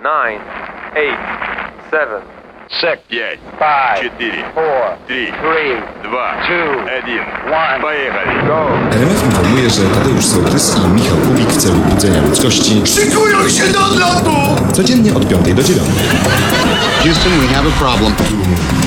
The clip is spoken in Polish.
9, 8, 7, 6, 5, 4, 4, 3, 3, 2, 2, 1. 1. Поехали! go! RMF informuje, że Tadeusz Sołtys i Michał Kubik w celu budzenia ludzkości Szykują się do odlotu! codziennie od 5 do 9. Houston, we have a problem.